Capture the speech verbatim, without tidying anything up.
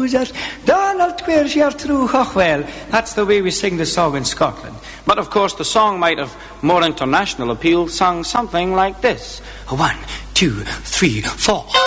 losers. Donald Queers your true well. That's the way we sing the song in Scotland. But of course the song might have more international appeal, sung something like this. One, two, three, four.